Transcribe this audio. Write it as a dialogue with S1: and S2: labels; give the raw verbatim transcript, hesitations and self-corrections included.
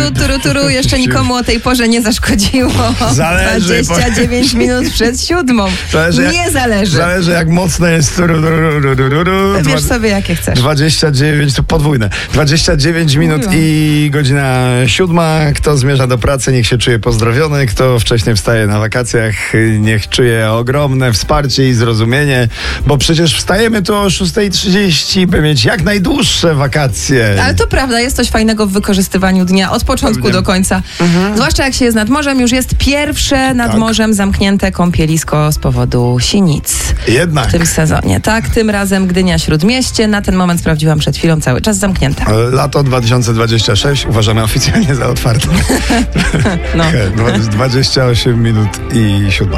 S1: turu, turu, jeszcze nikomu o tej porze nie zaszkodziło.
S2: Zależy,
S1: dwadzieścia dziewięć minut przed siódmą.
S2: Zależy jak,
S1: nie zależy.
S2: Zależy jak mocno jest turu, turu, turu, turu, turu.
S1: Wybierz sobie jakie chcesz.
S2: dwadzieścia dziewięć, to podwójne. dwadzieścia dziewięć minut i godzina siódma. Kto zmierza do pracy, niech się czuje pozdrowiony. Kto wcześniej wstaje na wakacjach, niech czuje ogromne wsparcie i zrozumienie, bo przecież wstajemy tu o szósta trzydzieści, by mieć jak najdłuższe wakacje.
S1: Ale to prawda, jest coś fajnego w wykorzystywaniu dnia od początku
S2: Pewnie.
S1: do końca. Mhm. Zwłaszcza jak się jest nad morzem, już jest pierwsze nad
S2: Tak.
S1: morzem zamknięte kąpielisko z powodu sinic.
S2: Jednak.
S1: W tym sezonie. Tak, tym razem Gdynia Śródmieście. Na ten moment sprawdziłam przed chwilą, cały czas zamknięte.
S2: Lato dwa tysiące dwudzieste szóste uważamy oficjalnie za otwarte.
S1: No.
S2: dwadzieścia osiem minut i siódma.